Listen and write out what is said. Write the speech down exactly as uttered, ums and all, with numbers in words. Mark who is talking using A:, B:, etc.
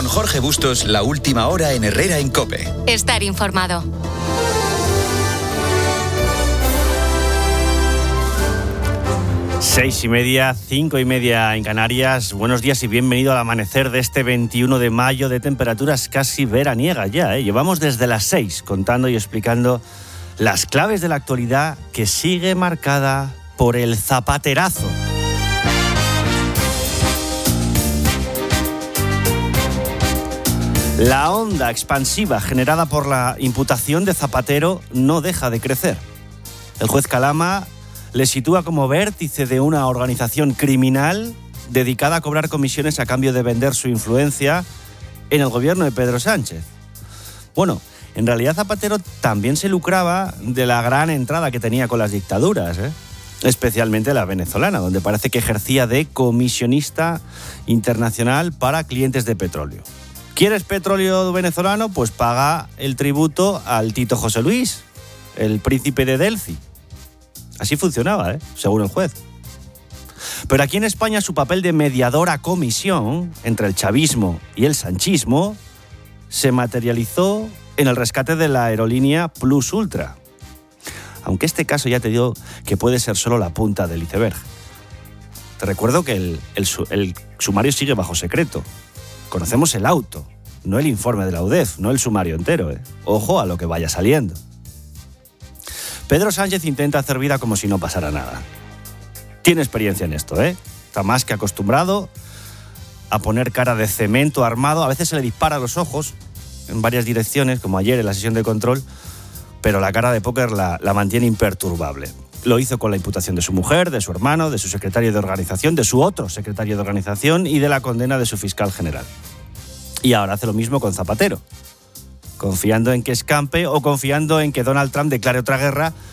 A: Con Jorge Bustos, la última hora en Herrera en COPE.
B: Estar informado.
C: Seis y media, cinco y media en Canarias. Buenos días y bienvenido al amanecer de este veintiuno de mayo, de temperaturas casi veraniegas ya, ¿eh? Llevamos desde las seis contando y explicando las claves de la actualidad que sigue marcada por el zapaterazo. La onda expansiva generada por la imputación de Zapatero no deja de crecer. El juez Calama le sitúa como vértice de una organización criminal dedicada a cobrar comisiones a cambio de vender su influencia en el gobierno de Pedro Sánchez. Bueno, en realidad Zapatero también se lucraba de la gran entrada que tenía con las dictaduras, ¿eh? Especialmente la venezolana, donde parece que ejercía de comisionista internacional para clientes de petróleo. ¿Quieres petróleo venezolano? Pues paga el tributo al Tito José Luis, el príncipe de Delfi. Así funcionaba, ¿eh? Según el juez. Pero aquí en España su papel de mediadora comisión entre el chavismo y el sanchismo se materializó en el rescate de la aerolínea Plus Ultra. Aunque este caso ya te digo que puede ser solo la punta del iceberg. Te recuerdo que el, el, el sumario sigue bajo secreto. Conocemos el auto, no el informe de la U D E F, no el sumario entero, ¿eh? Ojo a lo que vaya saliendo. Pedro Sánchez intenta hacer vida como si no pasara nada. Tiene experiencia en esto, ¿eh? Está más que acostumbrado a poner cara de cemento armado. A veces se le dispara a los ojos en varias direcciones, como ayer en la sesión de control, pero la cara de póker la, la mantiene imperturbable. Lo hizo con la imputación de su mujer, de su hermano, de su secretario de organización, de su otro secretario de organización y de la condena de su fiscal general. Y ahora hace lo mismo con Zapatero, confiando en que escampe o confiando en que Donald Trump declare otra guerra